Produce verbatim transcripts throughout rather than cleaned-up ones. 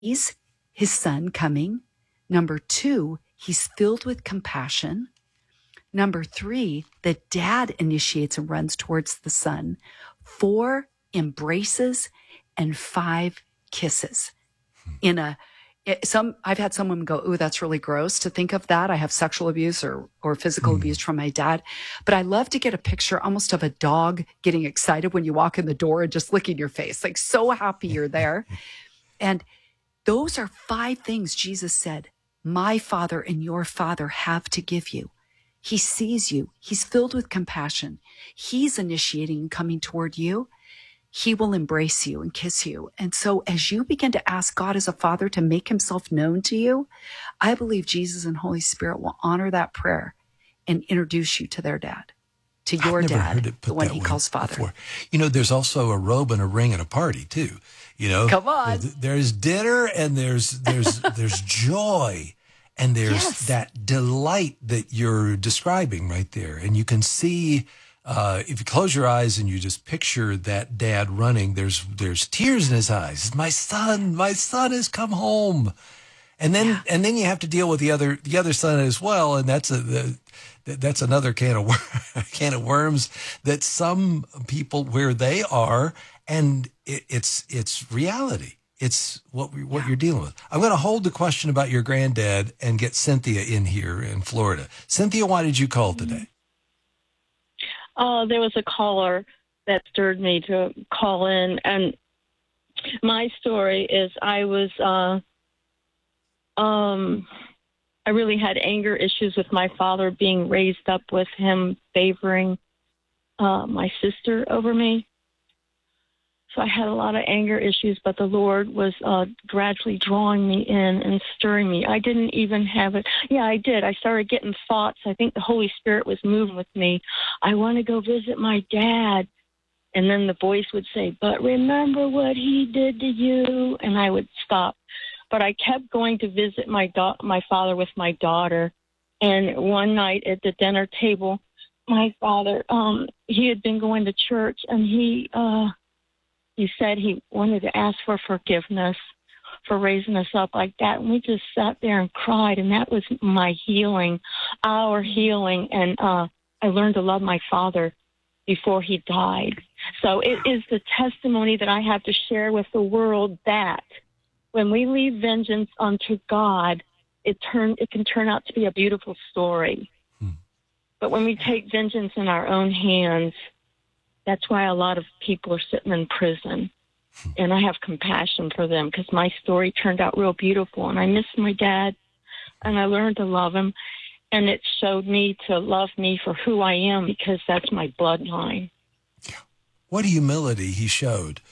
sees his son coming. Number two, he's filled with compassion. Number three, the dad initiates and runs towards the son. Four, embraces. And five, kisses. In a it, some, I've had someone go, "Ooh, that's really gross to think of that. I have sexual abuse or or physical mm. abuse from my dad." But I love to get a picture almost of a dog getting excited when you walk in the door and just licking your face, like so happy you're there. And those are five things Jesus said, my Father and your Father have to give you. He sees you. He's filled with compassion. He's initiating and coming toward you. He will embrace you and kiss you. And so as you begin to ask God as a father to make himself known to you, I believe Jesus and Holy Spirit will honor that prayer and introduce you to their dad, to your dad, the one he calls Father. Before. You know, there's also a robe and a ring at a party too. You know, come on. There's dinner and there's there's there's joy and there's yes. that delight that you're describing right there, and you can see. Uh, if you close your eyes and you just picture that dad running, there's there's tears in his eyes. My son, my son has come home, and then yeah. and then you have to deal with the other the other son as well, and that's a the, that's another can of wor- can of worms that some people where they are, and it, it's it's reality. It's what we, what yeah. you're dealing with. I'm going to hold the question about your granddad and get Cynthia in here in Florida. Cynthia, why did you call today? Uh, there was a caller that stirred me to call in, and my story is I was, uh, um, I really had anger issues with my father being raised up with him favoring uh, my sister over me. So I had a lot of anger issues, but the Lord was uh, gradually drawing me in and stirring me. I didn't even have it. Yeah, I did. I started getting thoughts. I think the Holy Spirit was moving with me. I want to go visit my dad. And then the voice would say, but remember what he did to you. And I would stop. But I kept going to visit my da- my father with my daughter. And one night at the dinner table, my father, um, he had been going to church, and he... Uh, He said he wanted to ask for forgiveness for raising us up like that. And we just sat there and cried. And that was my healing, our healing. And uh, I learned to love my father before he died. So it is the testimony that I have to share with the world that when we leave vengeance unto God, it turn it can turn out to be a beautiful story. Hmm. But when we take vengeance in our own hands, that's why a lot of people are sitting in prison. And I have compassion for them because my story turned out real beautiful. And I miss my dad, and I learned to love him. And it showed me to love me for who I am because that's my bloodline. Yeah. What humility he showed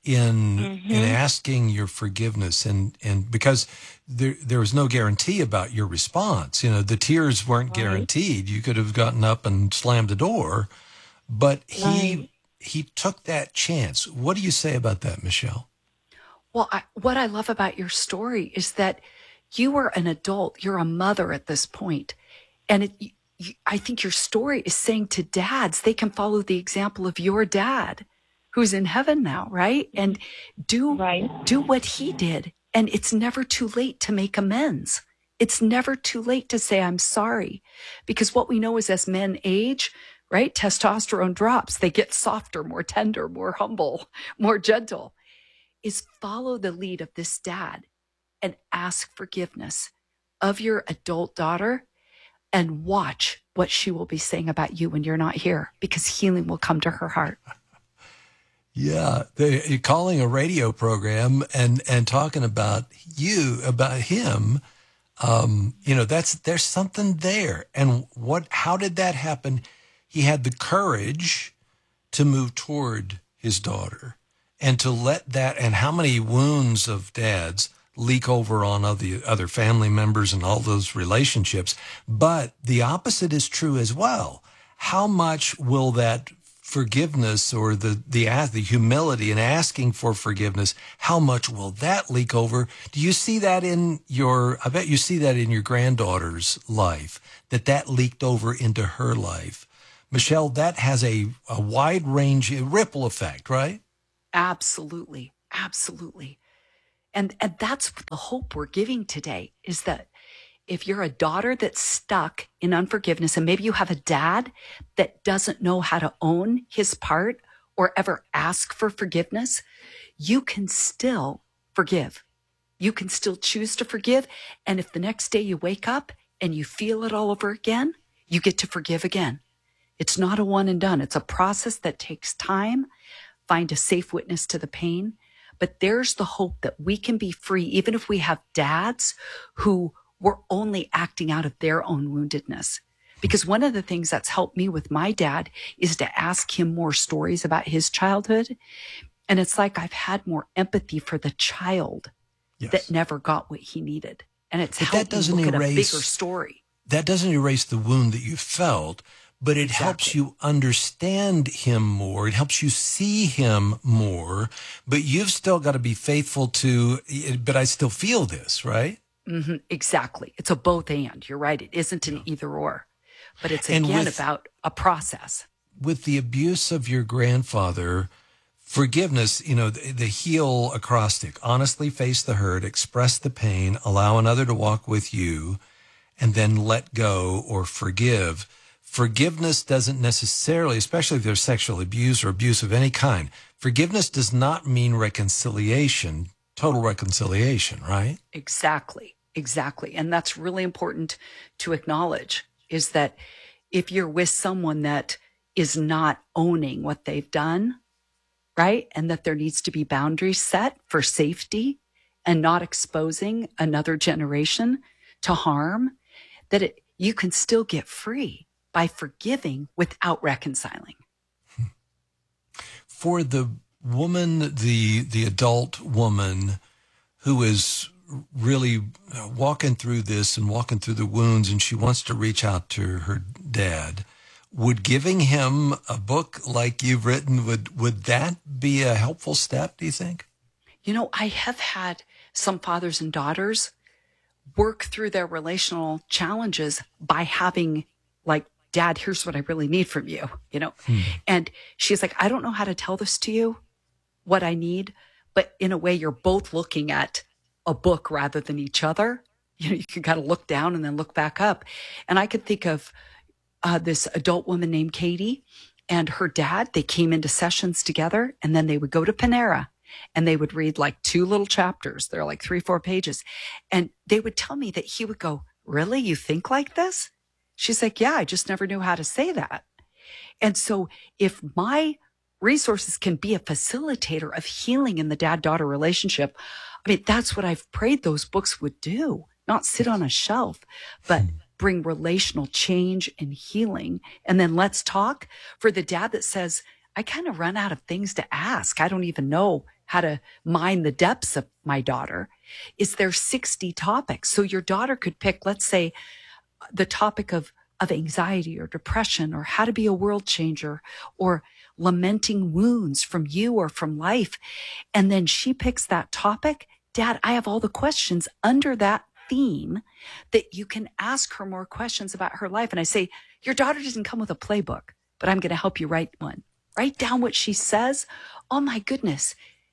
in mm-hmm. in asking your forgiveness. And, and because there there was no guarantee about your response. You know, the tears weren't right. guaranteed. You could have gotten up and slammed the door. But he right. he took that chance. What do you say about that, Michelle? Well, I, what I love about your story is that you are an adult. You're a mother at this point. And it, you, I think your story is saying to dads, they can follow the example of your dad who's in heaven now, right? And do, right. do what he did. And it's never too late to make amends. It's never too late to say, I'm sorry. Because what we know is as men age, right? Testosterone drops. They get softer, more tender, more humble, more gentle. Is follow the lead of this dad and ask forgiveness of your adult daughter and watch what she will be saying about you when you're not here, because healing will come to her heart. Yeah. They're calling a radio program and, and talking about you, about him. Um, you know, that's, there's something there. And what, how did that happen? He had the courage to move toward his daughter and to let that, and how many wounds of dads leak over on other, other family members and all those relationships. But the opposite is true as well. How much will that forgiveness or the, the, the humility and asking for forgiveness, how much will that leak over? Do you see that in your, I bet you see that in your granddaughter's life, that that leaked over into her life? Michelle, that has a, a wide range, a ripple effect, right? Absolutely. Absolutely. And, and that's the hope we're giving today, is that if you're a daughter that's stuck in unforgiveness, and maybe you have a dad that doesn't know how to own his part or ever ask for forgiveness, you can still forgive. You can still choose to forgive. And if the next day you wake up and you feel it all over again, you get to forgive again. It's not a one and done. It's a process that takes time. Find a safe witness to the pain. But there's the hope that we can be free, even if we have dads who were only acting out of their own woundedness. Because one of the things that's helped me with my dad is to ask him more stories about his childhood. And it's like I've had more empathy for the child yes. that never got what he needed. And it's but helped that doesn't me look erase, at a bigger story. That doesn't erase the wound that you felt, but it exactly. helps you understand him more. It helps you see him more. But you've still got to be faithful to, but I still feel this, right? Mm-hmm, exactly. It's a both and. You're right. It isn't an either or. But it's again with, about a process. With the abuse of your grandfather, forgiveness, you know, the, the HEAL acrostic, honestly face the hurt, express the pain, allow another to walk with you, and then let go or forgive. Forgiveness doesn't necessarily, especially if there's sexual abuse or abuse of any kind, forgiveness does not mean reconciliation, total reconciliation, right? Exactly, exactly. And that's really important to acknowledge, is that if you're with someone that is not owning what they've done, right, and that there needs to be boundaries set for safety and not exposing another generation to harm, that it, you can still get free by forgiving without reconciling. For the woman, the the adult woman who is really walking through this and walking through the wounds, and she wants to reach out to her dad, would giving him a book like you've written, would would that be a helpful step, do you think? You know, I have had some fathers and daughters work through their relational challenges by having, like, Dad, here's what I really need from you, you know? Hmm. And she's like, I don't know how to tell this to you, what I need, but in a way you're both looking at a book rather than each other. You know, you can kind of look down and then look back up. And I could think of uh, this adult woman named Katie and her dad. They came into sessions together, and then they would go to Panera and they would read like two little chapters. They're like three, four pages. And they would tell me that he would go, really? You think like this? She's like, yeah, I just never knew how to say that. And so if my resources can be a facilitator of healing in the dad-daughter relationship, I mean, that's what I've prayed those books would do, not sit on a shelf, but bring relational change and healing. And then let's talk for the dad that says, I kind of run out of things to ask. I don't even know how to mine the depths of my daughter. Is there sixty topics? So your daughter could pick, let's say, the topic of, of anxiety or depression, or how to be a world changer, or lamenting wounds from you or from life. And then she picks that topic. Dad, I have all the questions under that theme that you can ask her more questions about her life. And I say, your daughter doesn't come with a playbook, but I'm going to help you write one. Write down what she says. Oh my goodness.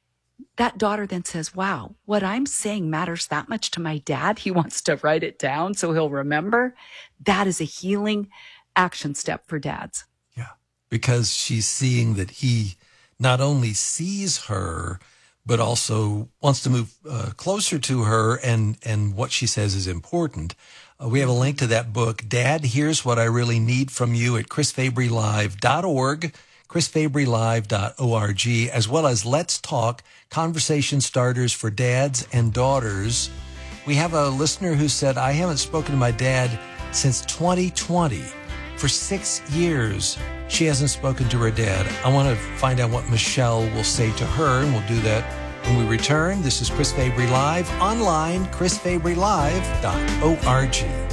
That daughter then says, wow, what I'm saying matters that much to my dad. He wants to write it down so he'll remember. That is a healing action step for dads. Yeah, because she's seeing that he not only sees her, but also wants to move uh, closer to her, and, and what she says is important. Uh, we have a link to that book, Dad, Here's What I Really Need From You, at chris fabry live dot org. chris fabry live dot org, as well as Let's Talk, conversation starters for dads and daughters. We have a listener who said, I haven't spoken to my dad since twenty twenty. For six years, she hasn't spoken to her dad. I want to find out what Michelle will say to her, and we'll do that when we return. This is Chris Fabry Live, online, chris fabry live dot org.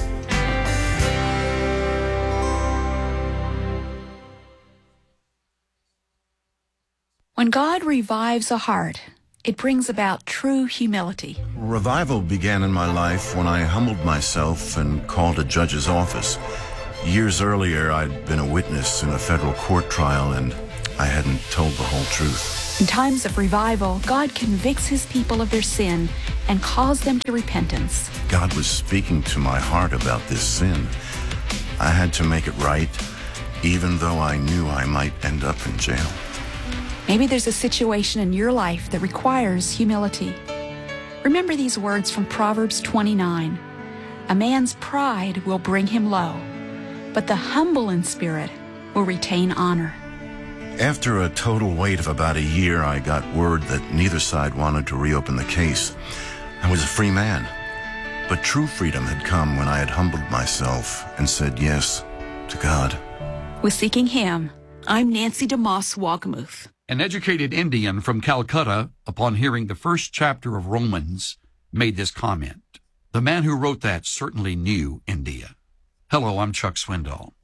When God revives a heart, it brings about true humility. Revival began in my life when I humbled myself and called a judge's office. Years earlier, I'd been a witness in a federal court trial, and I hadn't told the whole truth. In times of revival, God convicts his people of their sin and calls them to repentance. God was speaking to my heart about this sin. I had to make it right, even though I knew I might end up in jail. Maybe there's a situation in your life that requires humility. Remember these words from Proverbs twenty-nine. A man's pride will bring him low, but the humble in spirit will retain honor. After a total wait of about a year, I got word that neither side wanted to reopen the case. I was a free man. But true freedom had come when I had humbled myself and said yes to God. With Seeking Him, I'm Nancy DeMoss Wagamuth. An educated Indian from Calcutta, upon hearing the first chapter of Romans, made this comment. The man who wrote that certainly knew India. Hello, I'm Chuck Swindoll.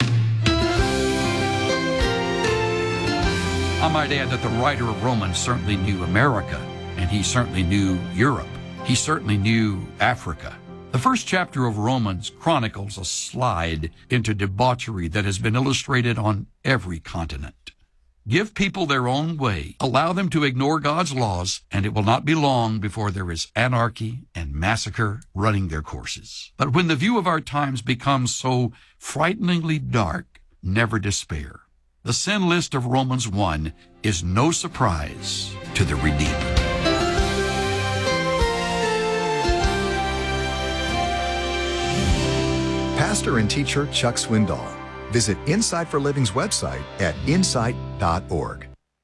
I might add that the writer of Romans certainly knew America, and he certainly knew Europe. He certainly knew Africa. The first chapter of Romans chronicles a slide into debauchery that has been illustrated on every continent. Give people their own way, allow them to ignore God's laws, and it will not be long before there is anarchy and massacre running their courses. But when the view of our times becomes so frighteningly dark, never despair. The sin list of Romans one is no surprise to the Redeemer. Pastor and teacher Chuck Swindoll. Visit Insight for Living's website at insight dot org.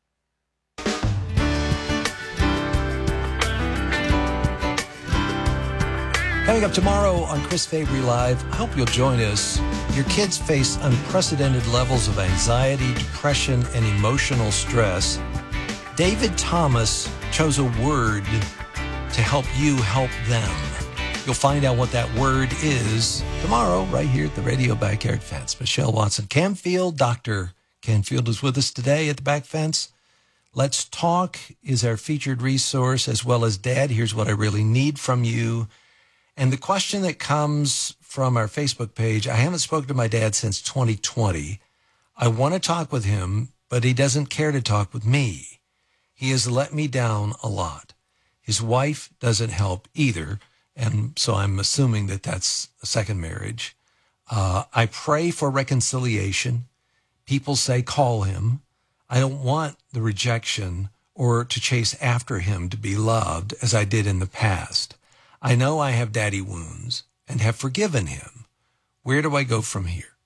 Coming up tomorrow on Chris Fabry Live, I hope you'll join us. Your kids face unprecedented levels of anxiety, depression, and emotional stress. David Thomas chose a word to help you help them. You'll find out what that word is tomorrow right here at the Radio Backyard Fence. Michelle Watson Canfield, Doctor Canfield is with us today at the Back Fence. Let's Talk is our featured resource, as well as Dad, here's what I really need from you. And the question that comes from our Facebook page, I haven't spoken to my dad since twenty twenty. I want to talk with him, but he doesn't care to talk with me. He has let me down a lot. His wife doesn't help either, and so I'm assuming that that's a second marriage. Uh, I pray for reconciliation. People say call him. I don't want the rejection or to chase after him to be loved as I did in the past. I know I have daddy wounds and have forgiven him. Where do I go from here?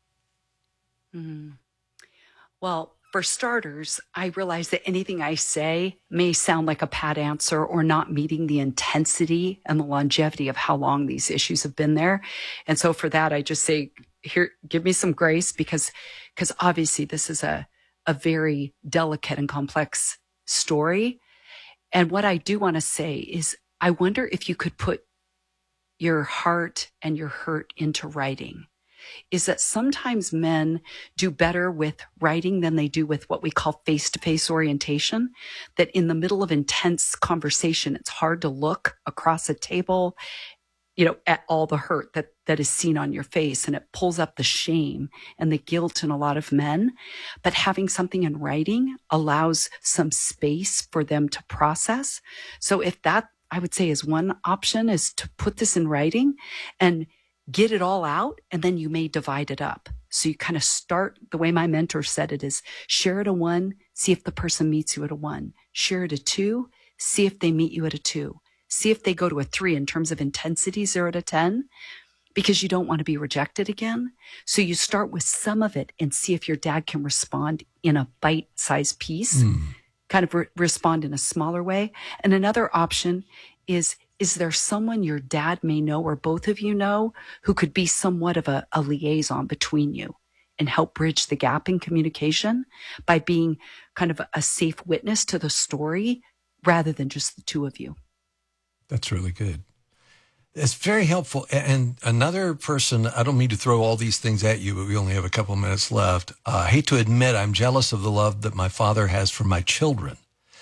Mm-hmm. Well, for starters, I realize that anything I say may sound like a pat answer or not meeting the intensity and the longevity of how long these issues have been there. And so for that, I just say, here, give me some grace because, because obviously this is a, a very delicate and complex story. And what I do want to say is, I wonder if you could put your heart and your hurt into writing. Is that sometimes men do better with writing than they do with what we call face-to-face orientation, that in the middle of intense conversation, it's hard to look across a table, you know, at all the hurt that, that is seen on your face, and it pulls up the shame and the guilt in a lot of men. But having something in writing allows some space for them to process. So if that, I would say, is one option, is to put this in writing and get it all out, and then you may divide it up. So you kind of start, the way my mentor said it is, share at a one, see if the person meets you at a one. Share at a two, see if they meet you at a two. See if they go to a three in terms of intensity, zero to ten, because you don't want to be rejected again. So you start with some of it and see if your dad can respond in a bite-sized piece, mm. kind of re- respond in a smaller way. And another option is, is there someone your dad may know or both of you know who could be somewhat of a, a liaison between you and help bridge the gap in communication by being kind of a, a safe witness to the story rather than just the two of you? That's really good. It's very helpful. And another person, I don't mean to throw all these things at you, but we only have a couple minutes left. Uh, I hate to admit I'm jealous of the love that my father has for my children.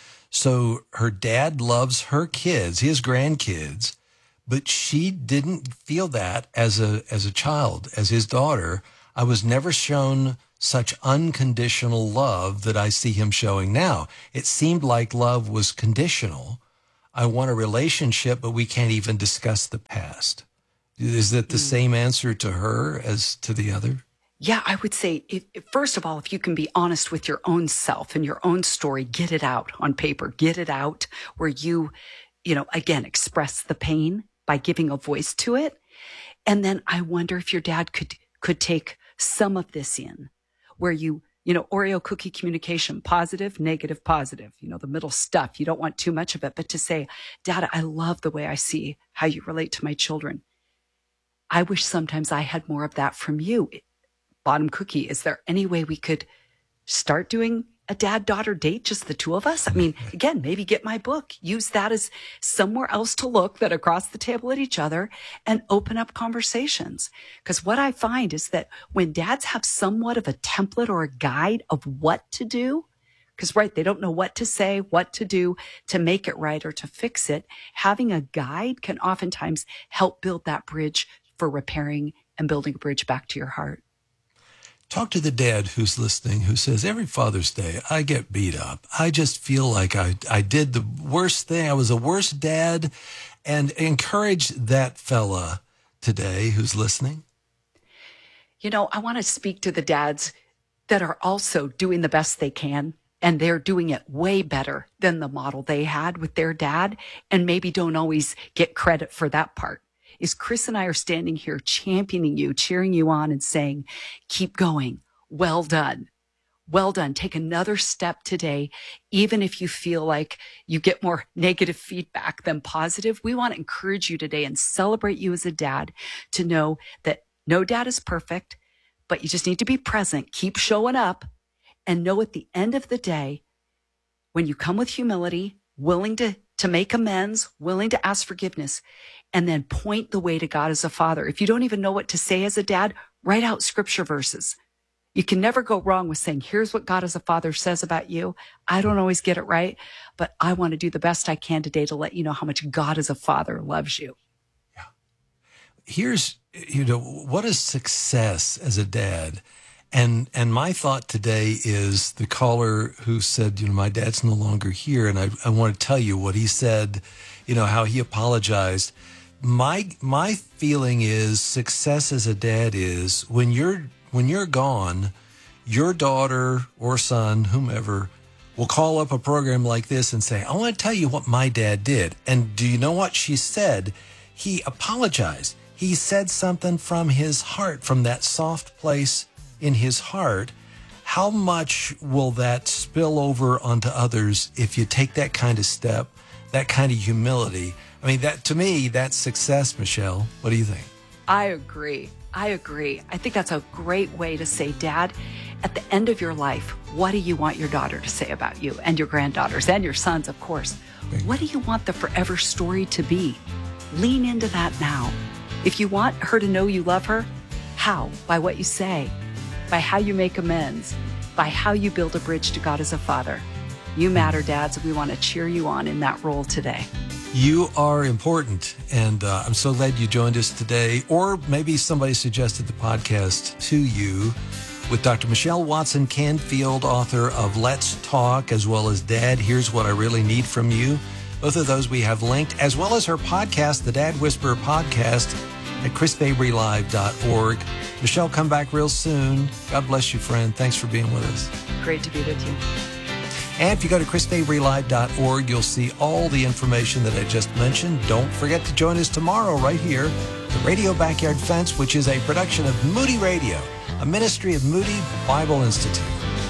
So her dad loves her kids, his grandkids, but she didn't feel that as a as a child, as his daughter. I was never shown such unconditional love that I see him showing now. It seemed like love was conditional. I want a relationship, but we can't even discuss the past. Is that the same answer to her as to the other? Yeah, I would say, if, if, first of all, if you can be honest with your own self and your own story, get it out on paper, get it out where you, you know, again, express the pain by giving a voice to it. And then I wonder if your dad could, could take some of this in where you, you know, Oreo cookie communication, positive, negative, positive, you know, the middle stuff. You don't want too much of it, but to say, Dad, I love the way I see how you relate to my children. I wish sometimes I had more of that from you. Bottom cookie, is there any way we could start doing a dad-daughter date, just the two of us? I mean, again, maybe get my book, use that as somewhere else to look than across the table at each other and open up conversations. Because what I find is that when dads have somewhat of a template or a guide of what to do, because, right, they don't know what to say, what to do to make it right or to fix it, having a guide can oftentimes help build that bridge for repairing and building a bridge back to your heart. Talk to the dad who's listening, who says, every Father's Day, I get beat up. I just feel like I, I did the worst thing. I was the worst dad. And encourage that fella today who's listening. You know, I want to speak to the dads that are also doing the best they can. And they're doing it way better than the model they had with their dad. And maybe don't always get credit for that part. Is Chris and I are standing here championing you, cheering you on and saying, keep going. Well done. Well done. Take another step today. Even if you feel like you get more negative feedback than positive, we want to encourage you today and celebrate you as a dad to know that no dad is perfect, but you just need to be present. Keep showing up and know at the end of the day, when you come with humility, willing to to make amends, willing to ask forgiveness, and then point the way to God as a father. If you don't even know what to say as a dad, write out scripture verses. You can never go wrong with saying, here's what God as a father says about you. I don't always get it right, but I want to do the best I can today to let you know how much God as a father loves you. Yeah. Here's, you know, what is success as a dad? And and my thought today is the caller who said, you know, my dad's no longer here. And I, I want to tell you what he said, you know, how he apologized. My my feeling is success as a dad is when you're when you're gone, your daughter or son, whomever, will call up a program like this and say, I want to tell you what my dad did. And do you know what she said? He apologized. He said something from his heart, from that soft place in his heart. How much will that spill over onto others if you take that kind of step, that kind of humility? I mean, that to me, that's success, Michelle. What do you think? I agree. I agree. I think that's a great way to say, Dad, at the end of your life, what do you want your daughter to say about you and your granddaughters and your sons, of course? Okay. What do you want the forever story to be? Lean into that now. If you want her to know you love her, how? By what you say. By how you make amends, by how you build a bridge to God as a father. You matter, dads, and we want to cheer you on in that role today. You are important, and uh, I'm so glad you joined us today. Or maybe somebody suggested the podcast to you with Doctor Michelle Watson Canfield, author of Let's Talk, as well as Dad, Here's What I Really Need From You. Both of those we have linked, as well as her podcast, the Dad Whisperer Podcast, at chris fabry live dot org. Michelle, come back real soon. God bless you, friend. Thanks for being with us. Great to be with you. And if you go to chris fabry live dot org, you'll see all the information that I just mentioned. Don't forget to join us tomorrow right here, the Radio Backyard Fence, which is a production of Moody Radio, a ministry of Moody Bible Institute.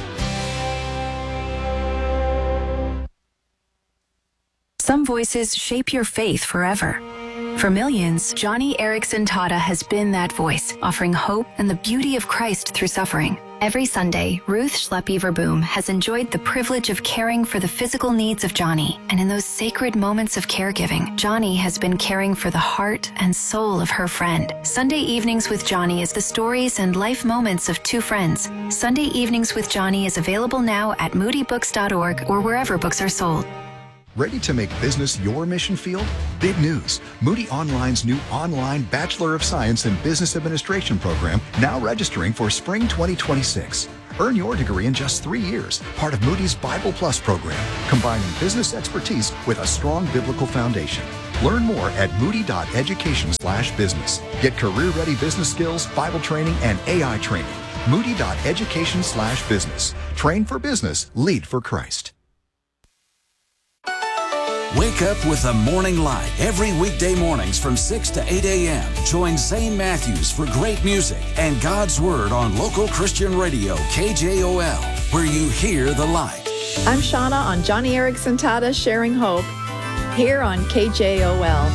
Some voices shape your faith forever. For millions, Johnny Erickson Tata has been that voice, offering hope and the beauty of Christ through suffering. Every Sunday, Ruth Schleppy Verboom has enjoyed the privilege of caring for the physical needs of Johnny. And in those sacred moments of caregiving, Johnny has been caring for the heart and soul of her friend. Sunday Evenings with Johnny is the stories and life moments of two friends. Sunday Evenings with Johnny is available now at moody books dot org or wherever books are sold. Ready to make business your mission field? Big news. Moody Online's new online Bachelor of Science in Business Administration program now registering for spring twenty twenty-six. Earn your degree in just three years, part of Moody's Bible Plus program, combining business expertise with a strong biblical foundation. Learn more at moody.education slash business. Get career-ready business skills, Bible training, and A I training. Moody.education slash business. Train for business, lead for Christ. Wake up with the Morning Light every weekday mornings from six to eight a.m. Join Zane Matthews for great music and God's Word on local Christian radio K J O L, where you hear the light. I'm Shauna on Johnny Erickson Tata Sharing Hope here on K J O L.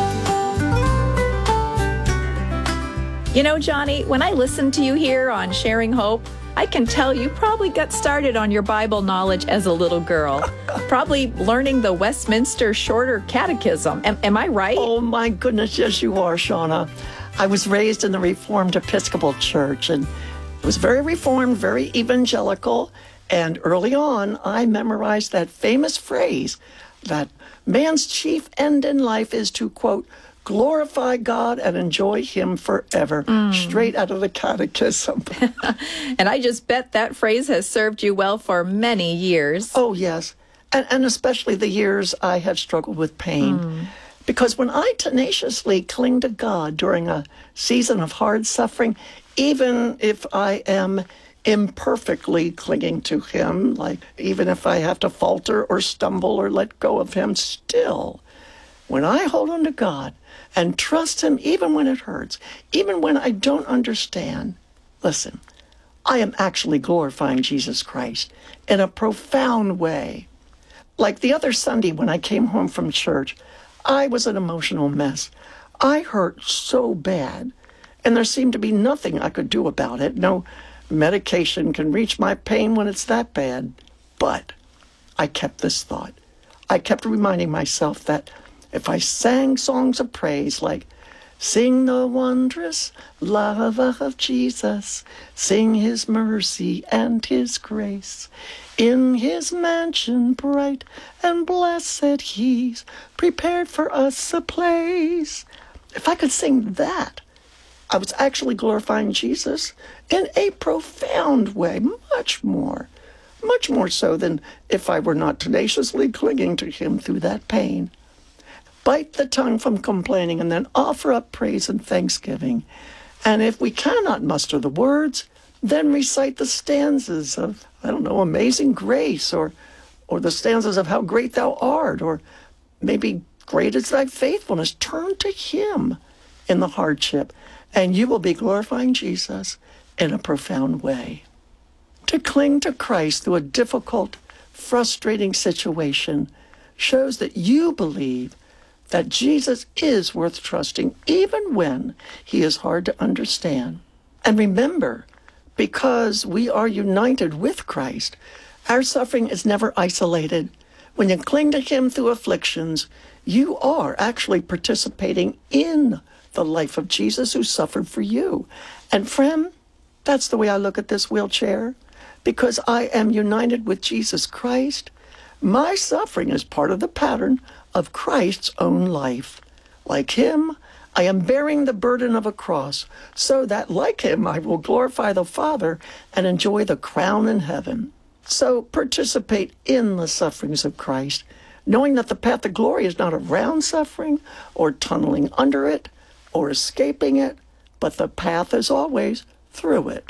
You know, Johnny, when I listen to you here on Sharing Hope, I can tell you probably got started on your Bible knowledge as a little girl. Probably learning the Westminster Shorter Catechism. Am, am I right? Oh, my goodness, yes, you are, Shauna. I was raised in the Reformed Episcopal Church, and it was very Reformed, very evangelical. And early on, I memorized that famous phrase that man's chief end in life is to, quote, glorify God and enjoy Him forever, mm. straight out of the Catechism. And I just bet that phrase has served you well for many years. Oh, yes. And, and especially the years I have struggled with pain. Mm. Because when I tenaciously cling to God during a season of hard suffering, even if I am imperfectly clinging to Him, like even if I have to falter or stumble or let go of Him, still, when I hold on to God and trust Him even when it hurts, even when I don't understand, listen, I am actually glorifying Jesus Christ in a profound way. Like the other Sunday when I came home from church, I was an emotional mess. I hurt so bad, and there seemed to be nothing I could do about it. No medication can reach my pain when it's that bad. But I kept this thought. I kept reminding myself that if I sang songs of praise like, sing the wondrous love of Jesus, sing His mercy and His grace, in His mansion bright and blessed He's prepared for us a place. If I could sing that, I was actually glorifying Jesus in a profound way, much more, much more so than if I were not tenaciously clinging to Him through that pain. Bite the tongue from complaining and then offer up praise and thanksgiving. And if we cannot muster the words, then recite the stanzas of, I don't know, Amazing Grace, or or the stanzas of How Great Thou Art, or maybe Great is Thy Faithfulness. Turn to Him in the hardship, and you will be glorifying Jesus in a profound way. To cling to Christ through a difficult, frustrating situation shows that you believe that Jesus is worth trusting even when He is hard to understand. And remember, because we are united with Christ, our suffering is never isolated. When you cling to Him through afflictions, you are actually participating in the life of Jesus who suffered for you. And friend, that's the way I look at this wheelchair. Because I am united with Jesus Christ, my suffering is part of the pattern of Christ's own life. Like Him, I am bearing the burden of a cross, so that, like Him, I will glorify the Father and enjoy the crown in heaven. So participate in the sufferings of Christ, knowing that the path to glory is not around suffering or tunneling under it or escaping it, but the path is always through it.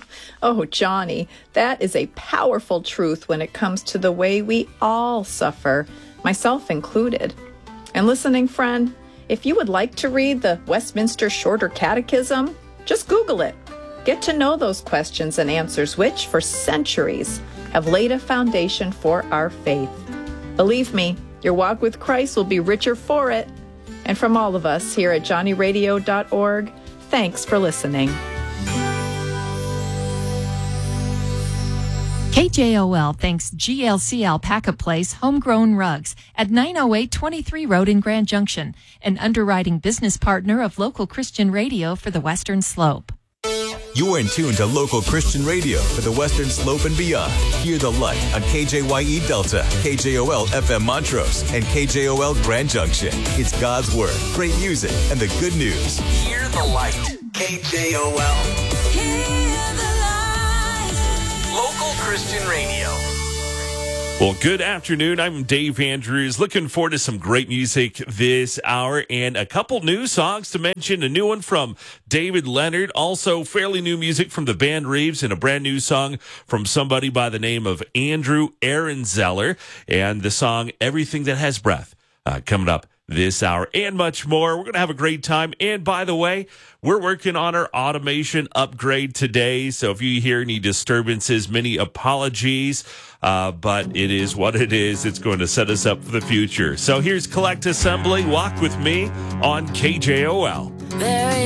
Oh, Johnny, that is a powerful truth when it comes to the way we all suffer, myself included. And listening friend, if you would like to read the Westminster Shorter Catechism, just Google it. Get to know those questions and answers which, for centuries, have laid a foundation for our faith. Believe me, your walk with Christ will be richer for it. And from all of us here at johnny radio dot org, thanks for listening. K J O L thanks G L C Alpaca Place Homegrown Rugs at nine oh eight twenty-three Road in Grand Junction, an underwriting business partner of local Christian radio for the Western Slope. You're in tune to local Christian radio for the Western Slope and beyond. Hear the light on K J Y E Delta, K J O L F M Montrose, and K J O L Grand Junction. It's God's Word, great music, and the good news. Hear the light. K J O L. Hear the light. Christian Radio. Well, good afternoon. I'm Dave Andrews. Looking forward to some great music this hour and a couple new songs to mention. A new one from David Leonard, also fairly new music from the band Reeves, and a brand new song from somebody by the name of Andrew Ehrenzeller, and the song Everything That Has Breath uh, coming up this hour, and much more. We're going to have a great time. And by the way, we're working on our automation upgrade today. So if you hear any disturbances, many apologies. Uh, but it is what it is. It's going to set us up for the future. So here's Collect Assembly. Walk with me on K J O L. There